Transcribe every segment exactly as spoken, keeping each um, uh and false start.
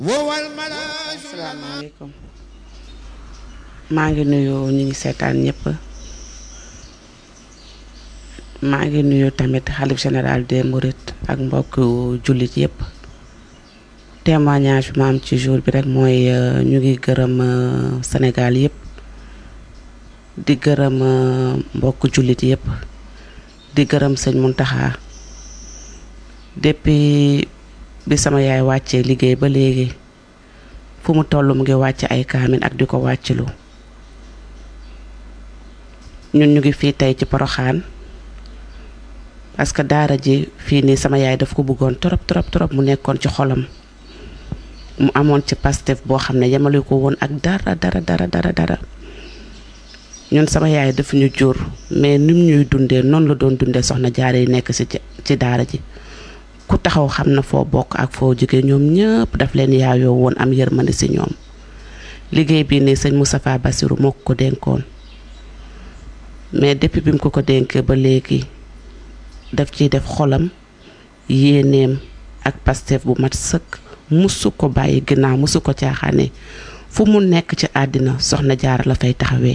asalaamaaleykum maa ngi nuyu ñi ngi seetaan ñëpp maa ngi nuyu tamit xalif général des Mourides ak mbokk jullit yëpp témoignage bi ma am ci jour bi rek mooy ñu ngi gërëm Sénégal yëpp di gërëm mbokk jullit yëpp di gërëm sëñ Mountakha depuis bi sama yaay wàccee liggéey ba léegi fu mu toll mu ngi wàcc ay kaamin ak di ko wàccilu ñun ñu ngi fii tey ci Poroxaan parce que daara ji fii nii sama yaay daf ko bëggoon trop trop trop mu nekkoon ci xolam mu amoon ci Pastef boo xam ne yemale ko woon ak dara dara dara dara dara ñun sama yaay daf ñu jur mais nim ñuy dundee noonu la doon dundee soxna jaare yi nekk ci ci daara ji ku taxaw xam na foo bokk ak foo jóge ñoom ñëpp daf leen yaayoo woon am yërmande ci ñoom liggéey bii nii sëñ Moustapha Bassirou moo ko dénkoon mais depuis bi mu ko ko dénkee ba léegi daf ciy def xolam yéeneem ak Pastef bu mat sëkk musu ko bàyyi ginnaaw musu ko caaxaane fu mu nekk ci àddina soxna Jaara la fay taxawee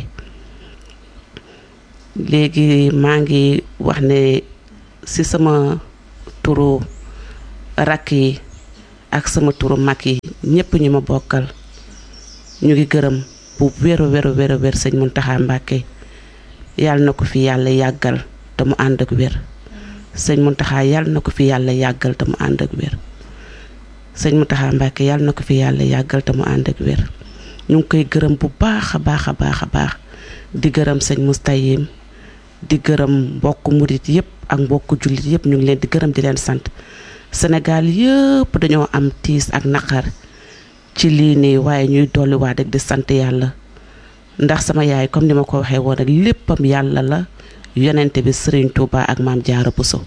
léegi maa ngi wax ne ci sama turu rakk yi ak sama turu mag yi ñëpp ñu ma bokkal ñu ngi gërëm bu wéru wéru wéru wér sëñ Mountakha Mbacké yàlla na ko fi yàlla yàggal te mu ànd ak wér sëñ Mountakha yàlla na ko fi yàlla yàggal te mu ànd ak wér sëñ Mountakha Mbacké yàlla na ko fi yàlla yàggal te mu ànd ak wér ñu ngi koy gërëm bu baax a baax a baax a baax di gërëm sëñ Moustayim di gërëm mbokk murit yëpp ak mbokk jullit yëpp ñu ngi leen di gërëm di leen sant Sénégal yëpp dañoo am tiis ak naqar ci lii nii waaye ñuy dolliwaat rek di sant yàlla ndax sama yaay comme ni ma ko waxee woon rek léppam yàlla la yonente bi Serigne Touba ak Maam Jaara Bousso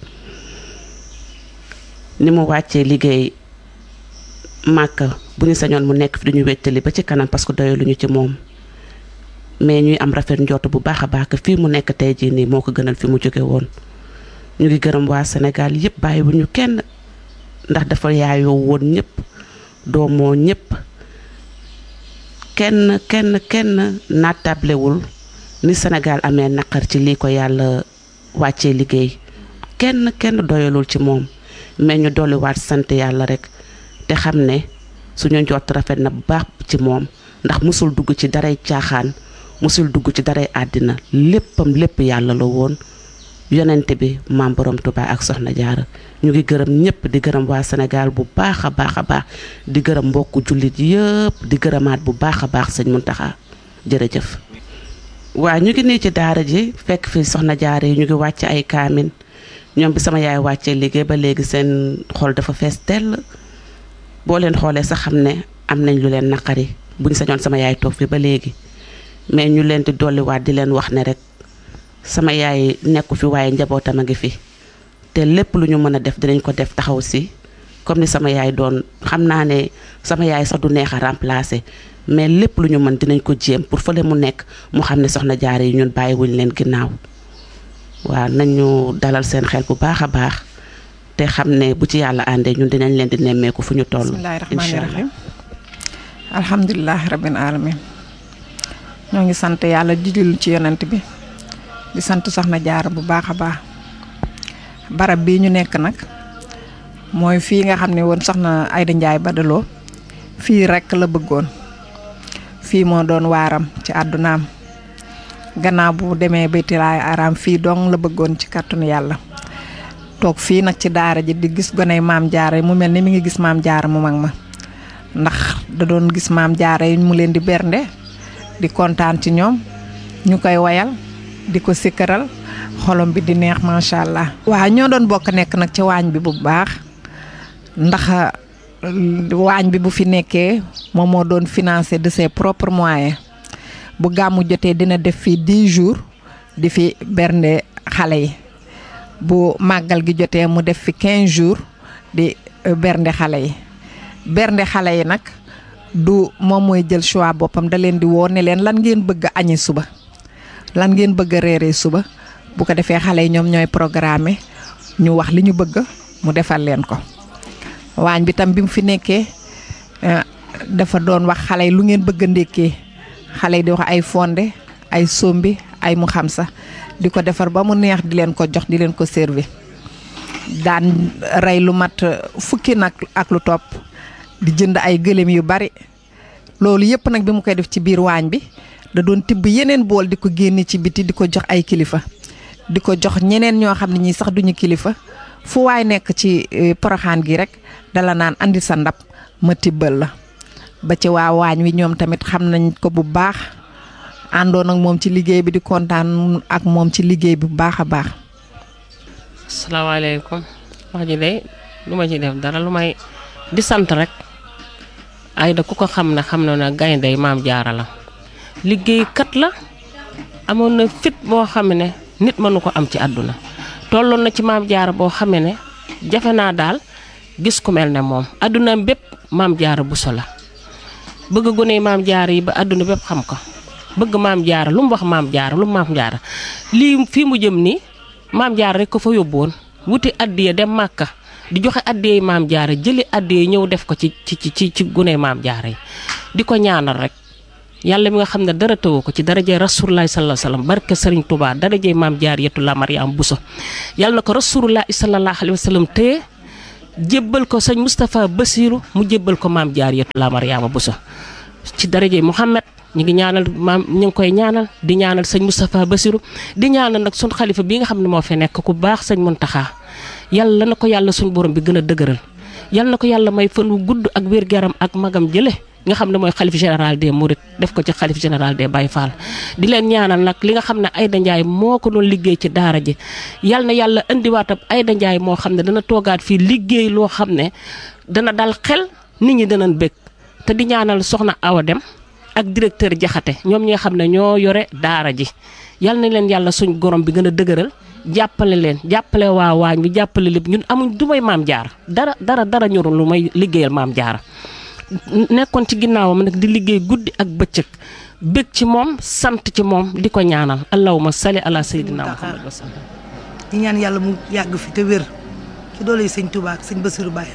ni mu wàccee liggéey Màkka bu ñu sañoon mu nekk fi duñu wettali ba ci kanam parce que doyaluñu ci moom mais ñuy am rafet njort bu baax a baax fii mu nekk tey jii nii moo ko gënal fi mu jóge woon ñu ngi gërëm waa Sénégal yëpp bàyyi bu ñu kenn ndax dafa yaayoo woon ñëpp doomoo ñëpp kenn kenn kenn naatablewul ni Sénégal amee naqar ci lii ko yàlla wàccee liggéey kenn kenn doyalul ci moom mais ñu dolliwaat sant yàlla rek te xam ne suñu njort rafet na bu baax ci moom ndax musul dugg ci daray caaxaan musul dugg ci daray àddina léppam lépp yàlla la woon yonente bi maam borom Touba ak soxna Jaara ñu ngi gërëm ñëpp di gërëm waa Sénégal bu baax a baax a baax di gërëm mbokku jullit yëpp di gërëmaat bu baax a baax sëñ Mountakha jërëjëf. waa ñu ngi nii ci daara ji fekk fi soxna Jaara yi ñu ngi wàcc ay kaamin ñoom bi sama yaay wàccee liggéey ba léegi seen xol dafa fees tell boo leen xoolee sax xam ne am nañ lu leen naqari buñ sañoon sama yaay toog fi ba léegi mais ñu leen di dolliwaat di leen wax ne rek sama yaay nekku fi waaye njabootam a ngi fi te lépp lu ñu mën a def dinañ ko def taxaw si comme ni sama yaay doon xam naa ne sama yaay sax du neex a remplacer mais lépp lu ñu mën dinañ ko jéem pour fële mu nekk mu xam ne soxna Jaara yi ñun bàyyiwuñ leen ginnaaw waaw nañu dalal seen xel bu baax a baax te xam ne bu ci yàlla àndee ñun dinañ leen di nemmeeku fu ñu toll. bismillaahi rahmaani rahiim alhamdulilah rabbil alamin ñoo ngi sant yàlla di julli ci yonent bi di sant soxna Jaara bu baax a baax barab bii ñu nekk nag mooy fii nga xam ne woon soxna Ayda Njaay Badaloo fii rekk la bëggoon fii moo doon waaram ci àddunaam gannaaw bu demee baytilaay araam fii dong la bëggoon ci kàttanu yàlla toog fii nag ci daara ji di gis goney maam Jaara mu mel ni mi ngi gis maam Jaara mu mag ma ndax da doon gis maam Jaara yi mu leen di bernde di kontaan ci ñoom ñu koy wayal di ko sikkaral xolom bi di neex macha allah. waaw ñoo doon bokk nekk nag ci waañ bi bu baax ndax waañ bi bu fi nekkee moom moo doon financé de ses propres moyens bu gàmmu jotee dina def fii dix jours di fi bernde xale yi bu màggal gi jotee mu def fi quinze jours di bernde xale yi bernde xale yi nag. du moom mooy jël choix boppam da leen di woo ne leen lan ngeen bëgg a añi suba lan ngeen bëgg a reeree suba bu ko defee xale yi ñoom ñooy programme ñu wax li ñu bëgg mu defal leen ko waañ bi tam bi mu fi nekkee dafa doon wax xale yi lu ngeen bëgg a ndékkee xale yi di wax ay fonde ay sombi ay mu xam sax di ko defar ba mu neex di leen ko jox di leen ko servi daan rey lu mat fukki nag ak lu topp di jënd ay gëléem yu bari loolu yëpp nag bi mu koy def ci biir waañ bi da doon tibb yeneen bool di ko génne ci biti di ko jox ay kilifa di ko jox ñeneen ñoo xam ne ñii sax duñu kilifa fu waay nekk ci Porokhane gi rek dala naan andi sa ndab ma tibbal la ba ci waa waañ wi ñoom tamit xam nañ ko bu baax àndoon ak moom ci liggéey bi di kontaan ak moom ci liggéey bi bu baax a baax. asalaamaaleykum wax ji de lu ma ci def dara lu may di sant rek Aida ku ko xam ne xam na ne gaynde Maam Jaara la liggéeykat la amoon na fit boo xam ne nit mënu ko am ci àdduna tolloon na ci Maam Jaara boo xam ne jafe naa daal gis ku mel ne moom àdduna bépp Maam Jaara Buso la bëgg gone Maam Jaara yi ba àdduna bépp xam ko bëgg Maam Jaara lu mu wax Maam Jaara lu mu Maam Jaara lii fii mu jëm nii Maam Jaara rek ko fa yóbbuwoon wuti addiya dem Màkka di joxe addiya Maam Jaara jëli addiya ñëw def ko ci ci ci ci gune Maam Jaara yi di ko ñaanal rek yàlla mi nga xam ne dara tëwu ko ci darajee Rasulullah sallallahu alayhi wasallam barke Serigne Touba darajee Maam Jaariyatu la Mariam Bousso yàlla na ko Rasulullah sallallahu alayhi wasallam téye jébbal ko sëñ Moustapha Bassirou mu jébbal ko Maam Jaariyatu la Mariama Bousso ci darajee Mouhamed ñu ngi ñaanal maam ñu ngi koy ñaanal di ñaanal sëñ Moustapha Bassirou di ñaanal nag sun xalifa bi nga xam ne moo fi nekk ku baax sëñ Muntaxa yàlla na ko yàlla suñ borom bi gën a dëgëral yàlla na ko yàlla may fan wu gudd ak wér-gu-yaram ak magam jële nga xam ne mooy xalif général des Mourides def ko ci xalif général des Baye Fall di leen ñaanal nag li nga xam ne Aida Ndiaye moo ko doon liggéey ci daara ji yàlla na yàlla indiwaatam Aida Ndiaye moo xam ne dana toogaat fii liggéey loo xam ne dana dal xel nit ñi danañ bëgg te di ñaanal soxna Awa Dem ak directeur Jaxate ñoom ñi nga xam ne ñoo yore daara ji yal na leen yàlla suñ gorom bi gën a dëgëral jàppale leen jàppale waa waañ bi jàppale lépp ñun amuñ du may Maam Jaara dara dara dara ñorul lu may liggéeyal Maam Jaara nekkoon ci ginnaawam nag di liggéey guddi ak bëccëg bëgg ci moom sant ci moom di ko ñaanal allahumma salli ala sayyidina Muhammad wa sallam di ñaan yàlla mu yàgg fi te wér ci doole yi sëñ Touba ak sëñ Bassirou Baye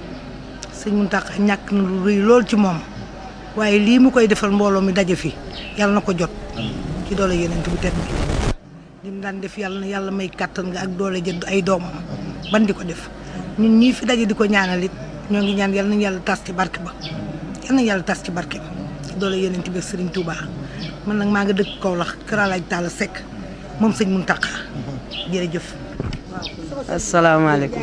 sëñ Mountakha ñàkk na lu rëy lool ci moom waaye lii mu koy defal mbooloo mi daje fi yàlla na ko jot ci doole yeneen bu tedd bi li mu daan def yàlla na yàlla may kàttan nga ak doole jënd ay doomam ban di ko def ñun ñii fi daje di ko ñaanal it ñoo ngi ñaan yàlla nañu yàlla tas ci barke ba yàlla nañu yàlla tas ci barke ba ci doole yeneen bi Serigne Touba man nag maa nga dëkk Kaolack Kër Alaaj Talla Seck moom sëñ Mountakha jërëjëf. asalaamaaleykum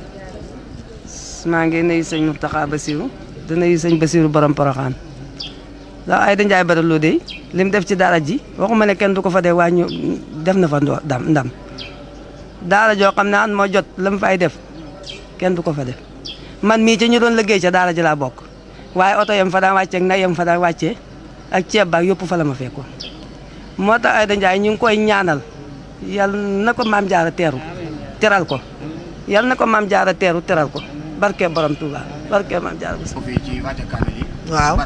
maa ngi nuyu sëñ Mountakha Bassirou di nuyu sëñ Bassirou borom Porokhane ndax Aida Ndiaye Badaloo de li mu def ci daara ji waxuma ne kenn du ko fa dee waa ñu def na fa ndam ndam daara joo xam ne an moo jot la mu fay def kenn du ko fa def man mii ci ñu doon liggéey ca daara ji laa bokk waaye oto yam fa daan wàccee ak nag yam fa daan wàccee ak ceeb baak yëpp fa la ma fekkoon moo tax Aida Ndiaye ñu ngi koy ñaanal yal na ko Maam Jaara teeru teral ko yal na ko Maam Jaara teeru teral ko barke borom Touba barke Maam Jaara waaw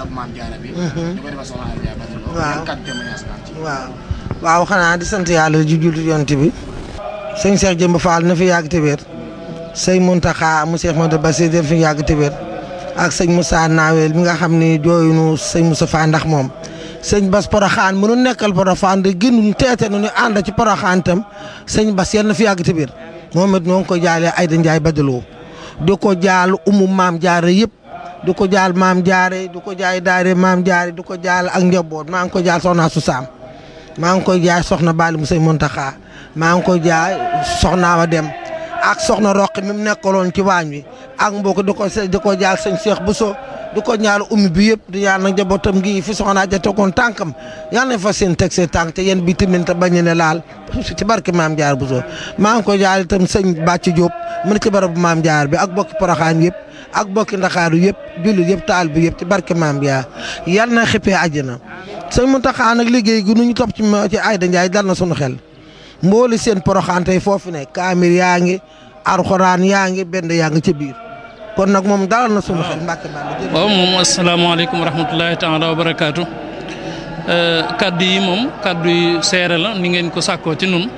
waaw waaw xanaa di sant yàlla ju jullit yonent bi sëñ Cheikh Jëmb Fall na fi yàgg te wér sëñ Mountakha mu Cheikh Modou Bassirou na fi yàgg te wér ak sëñ Moussa Nawel mi nga xam ne jooyunu sëñ Moussa Fall ndax moom sëñ Bass Porokhane mënu nekkal Porokhane de gënuñ teete nu ñu ànd ci Porokhane tam sëñ Bass yal na fi yàgg te wér moom it noo ngi ko jaalee Aida Ndiaye Badaloo di ko jaal umu Maam Jaara yëpp du ko jaal Maam Jaare du ko jaay daare Maam Jaare du ko jaal ak njaboot maa ngi ko jaal soxna su saam maa ngi koy jaay soxna Bali mu sëñ Mountakha maa ngi koy jaay soxna Awa Dem ak soxna Roqi mi mu nekkaloon ci waañ wi ak mbokk di ko di ko jaal sëñ Cheikh Bousso di ko ñaal ummi bi yëpp di ñaan nag njabootam gi fi soxna ja tegoon tànkam yal na fa seen teg seen tànk te yéen bi tamit te bañ ne laal ci barke Maam Jaara Bousso maa ngi koy jaal itam sëñ Bàcc Diop mu ne ci barabu Maam Jaara bi ak bokki Porokhane yëpp ak bokki Ndakaaru yëpp jullit yëpp taal bi yëpp ci barke Maam Jaara yal na xippee àjjana sëñ Mountakha nag liggéey gi nu ñu topp ci ci Aida Ndiaye dal na sunu xel mbooli seen Porokhane tey foofu ne kaamir yaa ngi alxuraan yaa ngi benn yaa ngi ci biir kon nag moom dalal na sunu xel mbàkke mbàkke waaw moom asalaamaaleykum wa rahmatulahi taala wa barakaatu kaddu yi moom kaddu yi seere la ni ngeen ko sàkkoo ci nun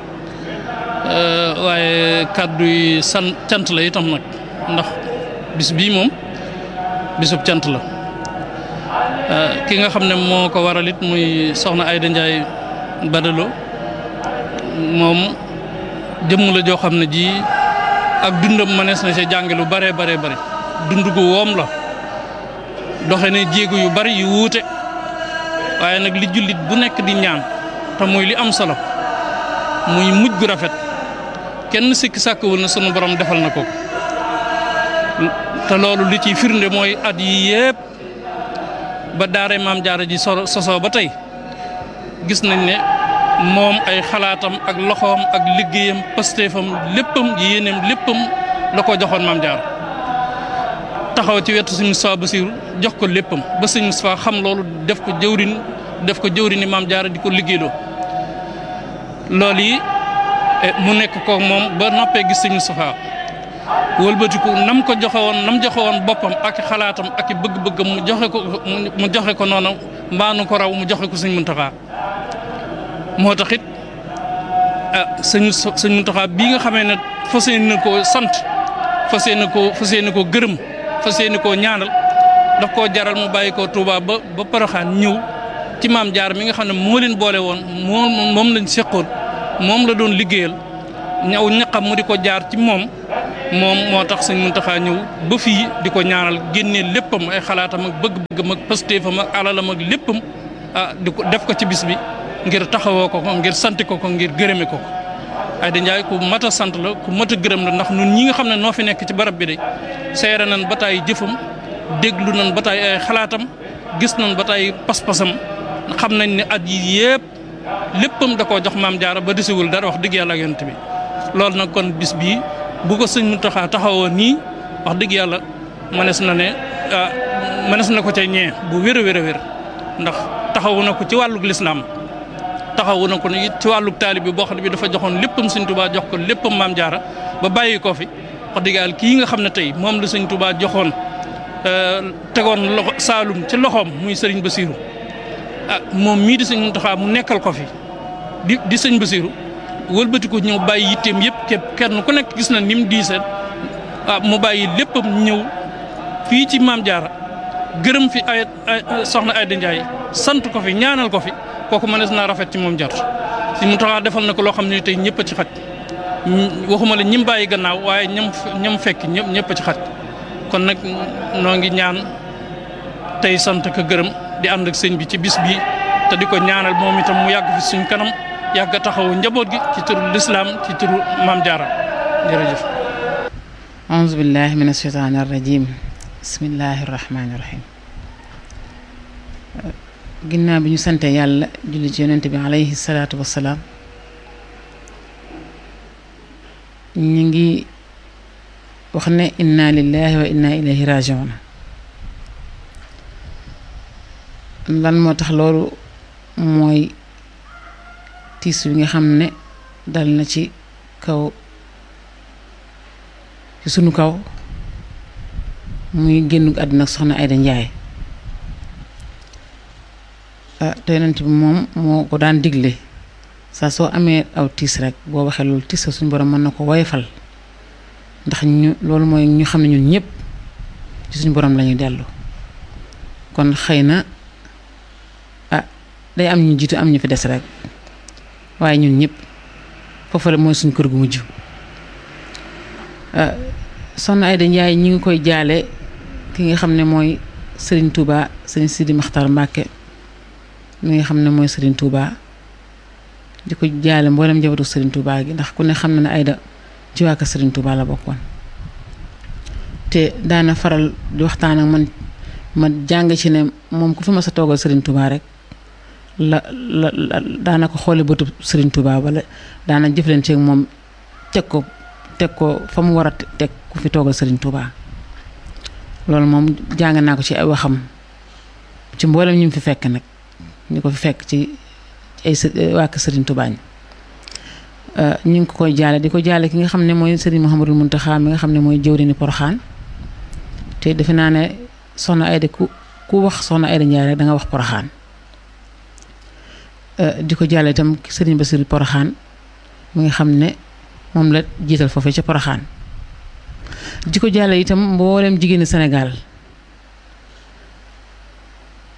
waaye kaddu yi san cant la itam nag ndax bis bii moom bisub cant la ki nga xam ne moo ko waral it muy soxna Ayda Ndiaye Badalo moom jëmm la joo xam ne ji ak dundam mënees na ci jànge lu bare bare bare dund gu woom la doxe ne jéego yu bari yu wuute waaye nag li jullit bu nekk di ñaan te muy li am solo muy mujj gu rafet kenn sikki sàkkawul na sunu borom defal na ko te loolu li ciy firnde mooy at yi yépp ba daare maam jaara ji so sosoo ba tey gis nañ ne moom ay xalaatam ak loxoom ak liggéeyam pastéefam léppam yéeneem léppam la ko joxoon maam jaara taxaw ci wetu sëñ Moustapha Bassirou jox ko léppam ba sëñ Moustapha xam loolu def ko jëwrin def ko jëwrini maam jaara di ko liggéeyloo loolu yi mu nekk ko moom ba noppee gis sëñ Moustapha wëlbatiku nam ko joxe woon nam joxe woon boppam ak xalaatam ak bëgg-bëggam mu joxe ko mu joxe ko noonu mbaanu ko raw mu joxe ko sëñ Mountakha moo tax it ah sëñ sëñ Mountakha bii nga xamee ne fas yéene na koo sant fas yéene koo fas yéene koo gërëm fas yéene koo ñaanal daf koo jaral mu bàyyi ko Touba ba ba Porokhane ñëw ci maam Jaara mi nga xam ne moo leen boole woon moom moom lañ seqoon moom la doon liggéeyal ñaw ñaqam mu di ko jaar ci moom moom moo tax sëñ Mountakha ñëw ba fii di ko ñaanal génnee léppam ay xalaatam ak bëgg-bëggam ak pastéefam ak alalam ak léppam ah di ko def ko ci bis bi ngir taxawoo ko ko ngir sant ko ko ngir gërëme ko ko Ayda Ndiaye ku mat a sant la ku mat a gërëm la ndax ñun ñi nga xam ne noo fi nekk ci barab bi de seere nañ ba taay jëfam déglu nañ ba taay ay xalaatam gis nañ ba taay pas-pasam xam nañ ne at yi yépp léppam da koo jox maam Jaara ba desiwul dara wax dëgg yàlla ak yonent bi loolu nag kon bis bii bu ko sëñ Mountakha taxawoo nii wax dëgg yàlla mënees na ne mënees na ko ca ñee bu wér a wér a wér ndax taxawu na ko ci wàllug lislaam taxawu na ko it ci wàllug taalib bi boo xam ne bi dafa joxoon léppam sëñ Touba jox ko léppam maam Jaara ba bàyyi ko fi wax dëgg yàlla kii nga xam ne tey moom la sëñ Touba joxoon tegoon loxo Saalum ci loxoom muy sëriñ Bassirou ah moom mii di sëñ Mountakha mu nekkal ko fi di di sëñ Bassirou wëlbati ko ñëw bàyyi yitteem yëpp képp kenn ku nekk gis na ni mu diisee ah mu bàyyi léppam ñëw fii ci maam Jaara gërëm fi ay soxna Ayda Ndiaye sant ko fi ñaanal ko fi kooku mënees naa rafet ci moom jar si mu taxaa defal na ko loo xam ne tey ñëpp a ci xaj waxuma la ñim bàyyi gannaaw waaye ñam ñam fekk ñëpp ñëpp a ci xaj kon nag noo ngi ñaan tey sant ko gërëm di ànd ak sëñ bi ci bis bi te di ko ñaanal moom itam mu yàgg fi suñ kanam yàgg a taxawu njaboot gi ci turu lislaam ci turu maam Jaara jërëjëf. auzu billahi min asheytaani arrajim bismillahi rahmaani rahim ginnaaw bi ñu sante yàlla julli ci yonent bi alayhi salaatu wassalaam ñu ngi wax ne inna lillahi wa inna ilayhi rajiun lan moo tax loolu mooy tiis wi nga xam ne dal na ci kaw ci sunu kaw muy génn àdduna soxna Ayda Ndiaye te yonent bi moom moo ko daan digle saa soo amee aw tiis rek boo waxee loolu tiis suñu borom mën na ko woyofal ndax ñu loolu mooy ñu xam ne ñun ñëpp ci suñu borom lañuy dellu kon xëy na ah day am ñu jiitu am ñu fi des rek waaye ñun ñëpp foofu la mooy suñu kër gu mujj soxna Ayda Ndiaye ñi ngi koy jaale ki nga xam ne mooy Serigne Touba Serigne Sidi Makhtar Mbacké mi nga xam ne mooy Serigne Touba di ko jaale mboolem njabootu Serigne Touba gi ndax ku ne xam na ne Ayda ci waa kër Serigne Touba la bokkoon te daana faral di waxtaan ak man ma jàng ci ne moom ku fi ma sa toogal Serigne Touba rek la la la daana ko xoole bëtu Serigne Touba wala daana jëflante ak moom teg ko teg ko fa mu war a teg ku fi toogal Serigne Touba loolu moom jàng naa ko ci ay waxam ci mboolem ñu fi fekk nag ñu ko fi fekk ci ay waa kër Serigne Touba ñi ñu ngi ko koy jaale di ko jaale ki nga xam ne mooy Serigne Mouhamadou Mountakha mi nga xam ne mooy jëwriñu Porokhane te defe naa ne soxna Ayda ku ku wax soxna Ayda Ndiaye rek da nga wax Porokhane di ko jaale itam Serigne Bassirou Porokhane mi nga xam ne moom la jiital foofee ca Porokhane di ko jaale itam mboolem jigéenu Sénégal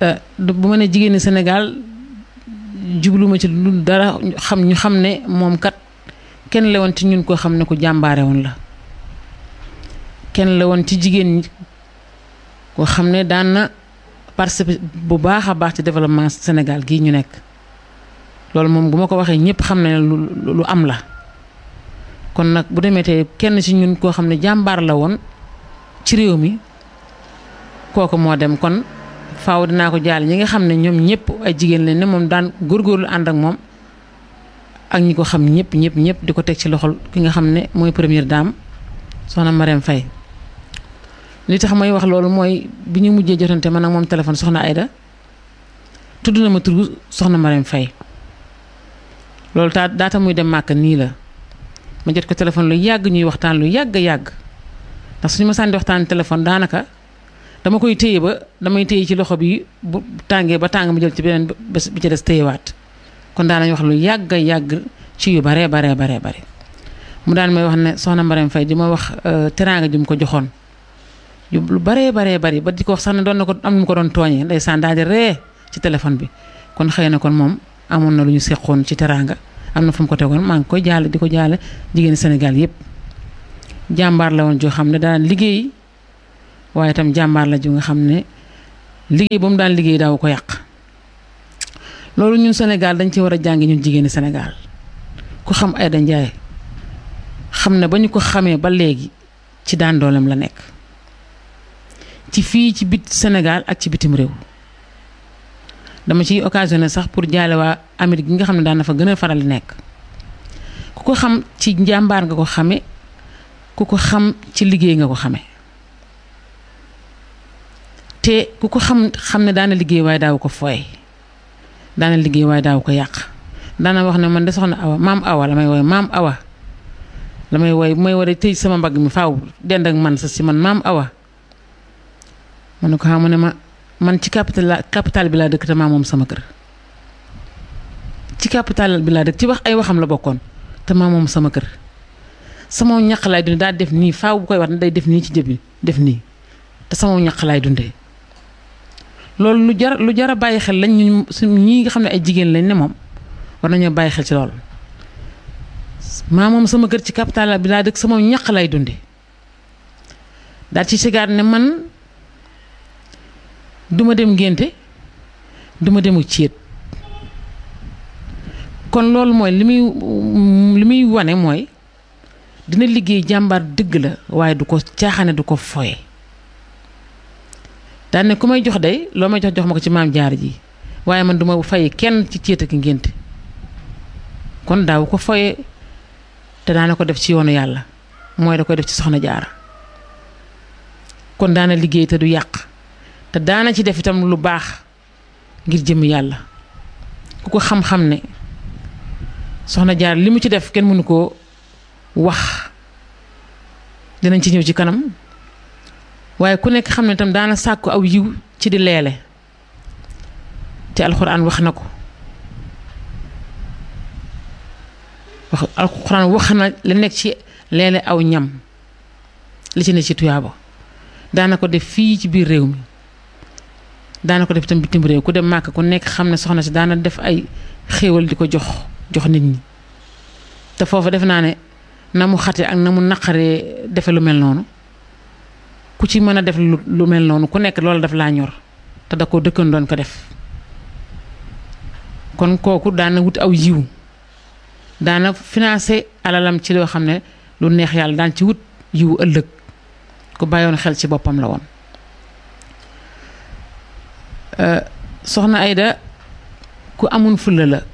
bu ma ne jigéeni Sénégal jubluma ci lu dara xam ñu xam ne moom kat kenn la woon ci ñun koo xam ne ku jàmbaare woon la kenn la woon ci jigéen ñi koo xam ne daan na participer bu baax a baax ci développement Sénégal gii ñu nekk loolu moom bu ma ko waxee ñëpp xam ne lu lu am la kon nag bu demee tey kenn ci ñun koo xam ne jàmbaar la woon ci réew mi kooku moo dem kon faaw dinaa ko jaal ñi nga xam ne ñoom ñëpp ay jigéen lañ ne moom daan góorgóorlu ànd ak moom ak ñi ko xam ñëpp ñëpp ñëpp di ko teg ci loxol ki nga xam ne mooy première dame soxna Marème Faye li tax may wax loolu mooy bi ñu mujjee jotante man ak moom téléphone soxna Aïda tudd na ma turu soxna Marème Faye loolu taa daata muy dem màkk nii la ma jot ko téléphone lu yàgg ñuy waxtaan lu yàgg yàgg ndax suñu ma sànni waxtaan téléphone daanaka dama koy téye ba damay téye ci loxo bi bu tàngee ba tàng ma jël ci beneen bés bi ci des téyewaat kon daanañ wax lu yàgg yàgg ci yu baree baree baree bare mu daan may wax ne soxna Marème Faye di ma wax teraanga ji mu ko joxoon yu lu baree baree bari ba di ko wax sax ne doon na ko am nu mu ko doon tooñee ndeysaan daal di ree ci téléphone bi kon xëy na kon moom amoon na lu ñu seqoon ci teraanga am na fu mu ko tegoon maa ngi koy jaale di ko jaale jigéeni Sénégal yépp jàmbaar la woon joo xam ne daan liggéey waaye itam jàmbaar la ju nga xam ne liggéey ba mu daan liggéey daaw ko yàq loolu ñun Sénégal dañ ci war a jàngi ñun jigéeni Sénégal ku xam Aïda Ndiaye xam ne ba ñu ko xamee ba léegi ci daan dooleem la nekk ci fii ci bit Sénégal ak ci bitim réew dama ciy occasionné sax pour jaale waa Amérique gi nga xam ne daan na fa gën a faral di nekk ku ko xam ci njàmbaar nga ko xame ku ko xam ci liggéey nga ko xame te ku ko xam xam ne daana liggéey waaye daaw ko fooy daana liggéey waaye daaw ko yàq daana wax ne man de soxna Awa maam Awa la may wooy maam Awa la may wooy bu may war a tëj sama mbagg mi faaw dend ak man sa si man maam Awa ma ne ko xam ne ma man ci capital la capital bi laa dëkk te maa moom sama kër ci capital bi laa dëkk ci wax ay waxam la bokkoon te maa moom sama kër sama ñaq laay dundee daal def nii faaw bu koy wax ne day def nii ci jëb bi def nii te sama ñaq laay dundee loolu lu jar lu jar a bàyyi xel lañ ñu ñii nga xam ne ay jigéen lañ ne moom war nañoo bàyyi xel ci loolu maa moom sama kër ci capital bi laa dëkk sama ñaq laay dundee daal ci sigaar ne man duma dem ngénte duma demu céet kon loolu mooy li muy li muy wane mooy dina liggéey jàmbaar dëgg la waaye du ko caaxaane du ko foye daan ne ku may jox day loo may jox jox ma ko ci maam jaar ji waaye man duma fay kenn ci céet ak ngénte kon daaw ko foye te daana ko def ci yoonu yàlla mooy da koy def ci soxna jaara kon daana liggéey te du yàq te daana ci def itam lu baax ngir jëm yàlla ku ko xam-xam ne soxna jaar li mu ci def kenn mënu koo wax dinañ ci ñëw ci kanam waaye ku nekk xam ne itam daana sàkku aw yiw ci di leele te alxuraan wax na ko wax alxuraan wax na li nekk ci leele aw ñam li ci ne ci tuyaaba daana ko def fii ci biir réew mi daana ko def itam bitim réew ku dem màkk ku nekk xam ne soxna si daana def ay xéewal di ko jox jox nit ñi te foofu def naa ne na mu xate ak na mu naqaree defe lu mel noonu ku ci mën a def lu mel noonu ku nekk loolu daf laa ñor te da ko dëkkan doon ko def kon kooku daana wut aw yiw daana financé alalam ci loo xam ne lu neex yàlla daan ci wut yiw ëllëg ku bàyyoon xel ci boppam la woon soxna Aïda ku amun fulla la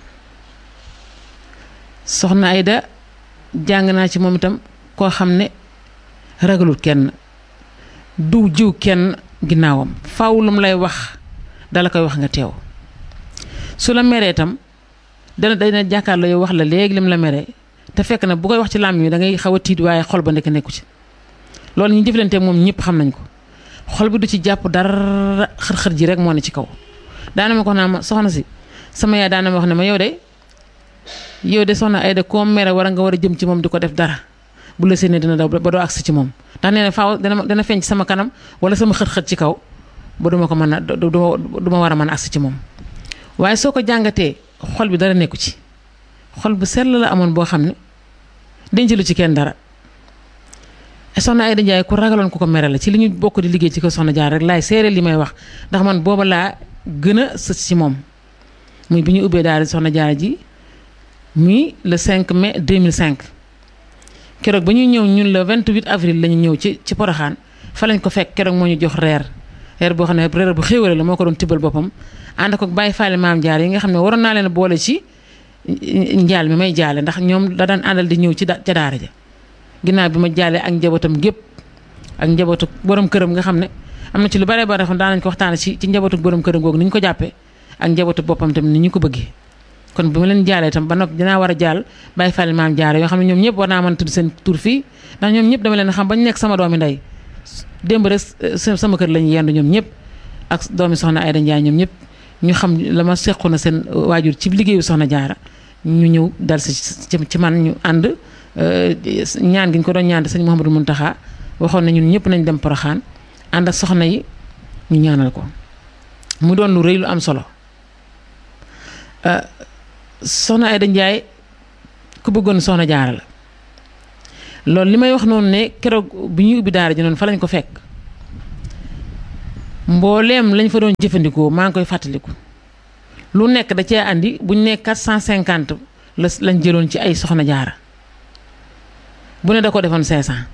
soxna Aïda jàng naa ci moom itam koo xam ne ragalul kenn du jiw kenn ginnaawam faaw lu mu lay wax dala koy wax nga teew su la meree itam dana dana jàkkaarloo yow wax la léegi lim la meree te fekk na bu koy wax ci làmmiñ wi da ngay xaw a tiit waaye xol ba nekk nekku ci loolu ñu jëflante moom ñëpp xam nañ ko xol bi du ci jàpp dara xër-xër ji rek moo ne ci kaw daana ma ko naa ma soxna si sama yaay daana ma wax ne ma yow de yow de soxna Aïda koo mere war a nga war a jëm ci moom di ko def dara bu la séenee dina daw ba doo agsi ci moom ndax nee na faaw dana dana feeñ ci sama kanam wala sama xët-xët ci kaw ba duma ko mën a du ma war a mën a agsi ci moom waaye soo ko jàngatee xol bi dara nekku ci xol bu sell la amoon boo xam ne denc lu ci kenn dara soxna Aïda Ndiaye ku ragaloon ku ko mere la ci li ñu bokk di liggéey ci ko soxna Jaara rek laay seere li may wax ndax man booba laa gën a sës ci moom muy bi ñu ubbee daal soxna Jaara ji muy le cinq mai deux mille cinq keroog ba ñuy ñëw ñun le vingt-huit avril la ñu ñëw ci ci Porokhane fa lañ ko fekk keroog moo ñu jox reer reer boo xam ne reer bu xéwale la moo ko doon tibbal boppam ànd ko bàyyi faale maam Jaara yi nga xam ne waroon naa leen boole ci njaal mi may jaale ndax ñoom da daan àndal di ñëw ci ca daara ja ginnaaw bi ma jaalee ak njabootam gépp ak njabootu borom këram nga xam ne am na ci lu bare bare xam daan nañ ko waxtaane ci ci njabootu borom këram googu ni ñu ko jàppee ak njabootu boppam tamit ni ñu ko bëggee kon bi ma leen jaalee tam ba noppi dinaa war a jaal bàyyi fàlle maam Jaara yoo xam ne ñoom ñëpp war naa mën tudd seen tur fii ndax ñoom ñëpp dama leen xam ba ñu nekk sama doomi ndey démb rek sama kër lañu yendu ñoom ñëpp ak doomi soxna Aïda Ndiaye ñoom ñëpp ñu xam la ma sequ na seen waajur ci liggéeyu soxna Jaara ñu ñëw dal si ci man ñu ànd ñaan gi ñu ko doon ñaan sëñ Mouhamadou Mountakha waxoon na ñun ñëpp nañ dem Porokhane ànd ak soxna yi ñu ñaanal ko mu doon lu rëy lu am solo soxna Aïda Ndiaye ku bëggoon soxna Jaara la loolu li may wax noonu ne keroog bi ñuy ubbi daara ji noonu fa lañ ko fekk mbooleem lañ fa doon jëfandikoo maa ngi koy fàttaliku lu nekk da cee andi buñ ne quatre cent cinquante la lañ jëloon ci ay soxna Jaara bu ne da ko defoon cinq cent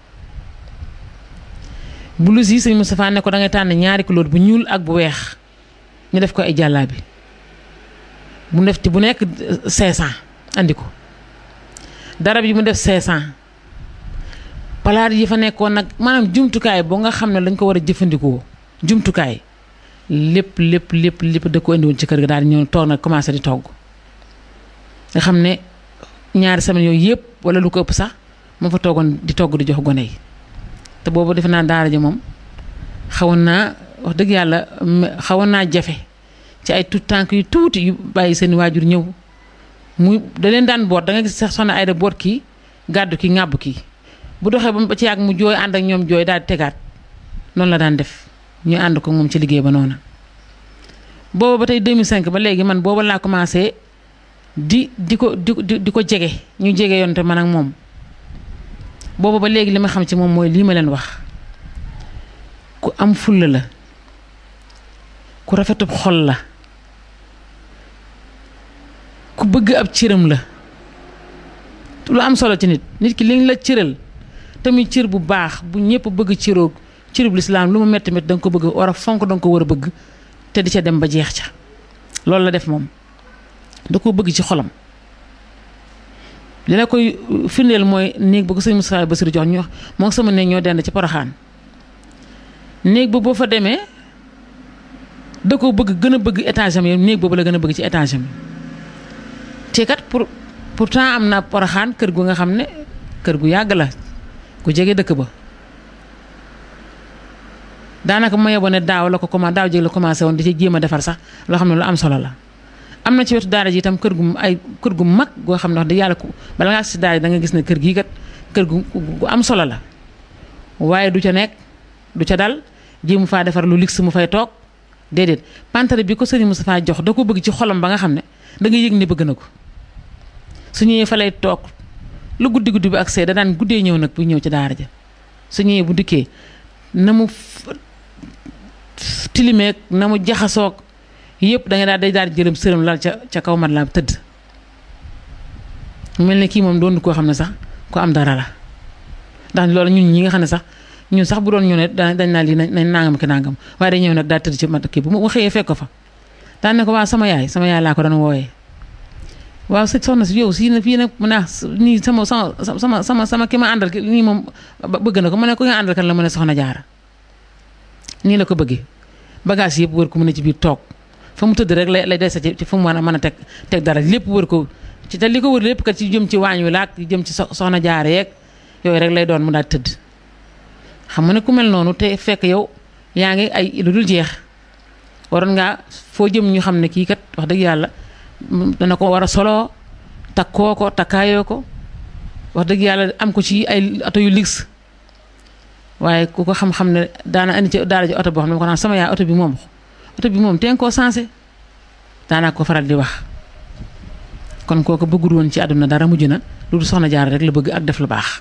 blouse yi sëñ Moustapha ne ko da ngay tànn ñaari couleur bu ñuul ak bu weex ñu def ko ay jàllaabi bu def ci bu nekk cinq cent andi ko darab yi mu def cinq cent palaat yi fa nekkoon nag maanaam jumtukaay boo nga xam ne dañ ko war a jëfandikoo jumtukaay lépp lépp lépp lépp da ko indi woon ci kër ga daal di ñëw toog nag commencé di togg nga xam ne ñaari semaine yooyu yëpp wala lu ko ëpp sax moo fa toogoon di togg di jox gone yi te boobu defe naa daara ji moom xawoon naa wax dëgg yàlla xawoon naa jafe ci ay tout tànk yu tuuti yu bàyyi seen waajur ñëw muy da leen daan boot da nga gis sax soxna Aïda boot kii gàddu kii ŋàbb kii bu doxee ba ci yàgg mu jooy ànd ak ñoom jooy daal di tegaat noonu la daan def ñu ànd ko moom ci liggéey ba noonu booba ba tey deux mille cinq ba léegi man booba laa commencé di di ko di di ko jege ñu jege yoon te man ak moom booba ba léegi li ma xam ci moom mooy lii ma leen wax ku am fulla la ku rafetub xol la ku bëgg ab cëram la lu am solo ci nit nit ki liñ la cëral tamit cër bu baax bu ñëpp bëgg cëroog cërub lislaam lu mu metti metti da nga ko bëgg war a fonk da nga ko war a bëgg te di ca dem ba jeex ca loolu la def moom da ko bëgg ci xolam li la koy firndeel mooy néeg ba ko sëñ Moustapha Bassirou jox ñu wax moo sama néeg ñoo dend ci Porokhane néeg ba boo fa demee da ko bëgg gën a bëgg étage am yi néeg boobu la gën a bëgg ci étage am te kat pour pourtant am na Porokhane kër gu nga xam ne kër gu yàgg la ku jege dëkk ba daanaka ma yeboo ne daaw la ko commencé daaw jéeg la commencé woon di ci jéem a defar sax loo xam ne lu am solo la am na ci wetu daara ji itam kër gu ay kër gu mag goo xam ne wax dëgg yàlla ku bala ngaa si daara ji da nga gis ne kër gii kat kër gu gu am solo la waaye du ca nekk du ca dal jéemu faa defar lu luxe mu fay toog déedéet pantare bi ko sëriñ Moustapha jox da ko bëgg ci xolam ba nga xam ne da nga yëg ne bëgg na ko su ñëwee fa lay toog lu guddi guddi bi ak see da daan guddee ñëw nag bu ñëw ci daara ja su ñëwee bu dikkee na mu tilimeeg na mu jaxasoog yëpp da nga daal day daal di jëlam sërëm lal ca ca kaw mat laa tëdd mel ne kii moom doon koo xam ne sax ku am dara la ndax loolu ñun ñi nga xam ne sax ñun sax bu doon ñu ne dañ naa lii nañ nangam ki nangam waaye day ñëw nag daal tëdd ci mat kii bu mu xëyee fekk ko fa daan ne ko waa sama yaay sama yaay laa ko doon wooyee waaw sëñ soxna si yow si na fii nag mu ne nii sama sama sama sama sama ki ma àndal nii moom bëgg na ko mu ne ko nga àndal kan la mu ne soxna Jaara nii la ko bëggee bagage yëpp wër ko mu ne ci biir toog fa mu tëdd rek lay lay dese ci fa mu mën a mën a teg teg dara lépp wër ko ci te li ko wër lépp kat ci jëm ci waañ wi laak jëm ci soxna Jaara yeeg yooyu rek lay doon mu daal tëdd xam nga ne ku mel noonu te fekk yow yaa ngi ay lu dul jeex waroon ngaa foo jëm ñu xam ne kii kat wax dëgg yàlla dana ko war a soloo takkoo ko takkaayoo ko wax dëgg yàlla am ko ci ay oto yu luxe waaye ku ko xam-xam ne daana andi ci daara ji oto boo xam ne ko naan sama yaay oto bi moom oto bi moom teen koo sensé daanaa ko faral di wax kon kooku bëggul woon ci àdduna dara mujj na lu dul soxna Jaara rek la bëgg ak def lu baax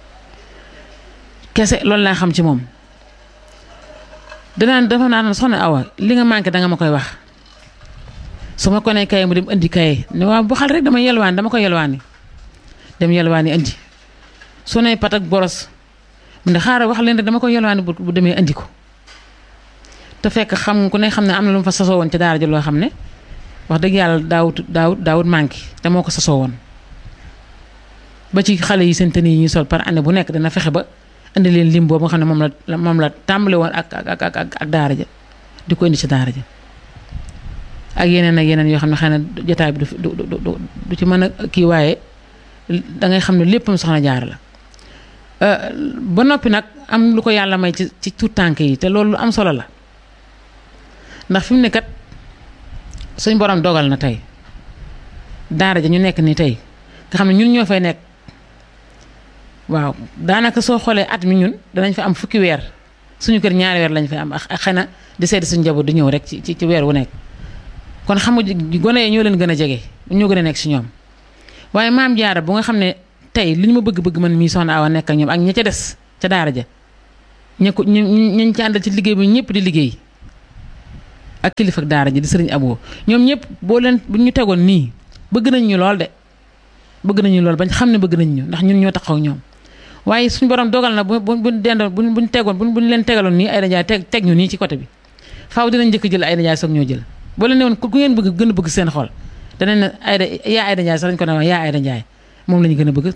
kese loolu laa xam ci moom danaan dafa naan soxna Awa li nga manqué danga ma koy wax su ma ko nee kaye mu dem indi kaye ne waaw bu xal rek dama yelwaani dama ko yelwaani dem yelwaani indi su ne pat ak boros mu ne xaaral wax leen rek dama ko yelwaani bu demee indi ko te fekk xam ku ne xam ne am na lu mu fa sasoo woon ci daara ji loo xam ne wax dëgg yàlla daawut daawut daawut manqué te moo ko sasoo woon ba ci xale yi seen tenue yi ñuy sol par année bu nekk dana fexe ba indi leen lim boobu nga xam ne moom la moom la tàmbale woon ak ak ak ak daara ja di ko indi ci daara ja ak yeneen ak yeneen yoo xam ne xëy na jotaay bi du du du du ci mën a kii waaye dangay xam ne léppam soxna Jaara la ba noppi nag am lu ko yàlla may ci ci tuut tànk yi te loolu lu am solo la ndax fi mu ne kat suñ borom dogal na tey daara ja ñu nekk nii tey nga xam ne ñun ñoo fay nekk waaw daanaka soo xoolee at mi ñun danañ fa am fukki weer suñu kër ñaari weer lañ fay am ak xëy na di seeti suñu njaboot di ñëw rek ci ci weer wu nekk kon xam nga gone yi ñoo leen gën a jege ñoo gën a nekk si ñoom waaye maam Jaara bu nga xam ne tey li ñu ma bëgg-bëgg man mii soxna Awa nekk ak ñoom ak ña ca des ca daara ja ña ko ñu ñu ci àndal ci liggéey bi ñëpp di liggéey ak kilifa ak daara ji di sëriñ Abo ñoom ñëpp boo leen bu ñu tegoon nii bëgg nañ ñu lool de bëgg nañu lool bañ xam ne bëgg nañ ñu ndax ñun ñoo taxaw ak ñoom waaye suñu borom dogal na bu bu bu dendoon bu buñ tegoon bu buñ leen tegaloon nii Aïda Ndiaye teg teg ñu nii ci côté bi faaw dinañ njëkk jël Aïda Ndiaye soog ñoo jël boo leen ne woon ku ngeen bëgg gën a bëgg seen xol danañ ne Aïda yaa Aïda Ndiaye sax dañ ko ne wax yaa Aïda Ndiaye moom la ñu gën a bëgg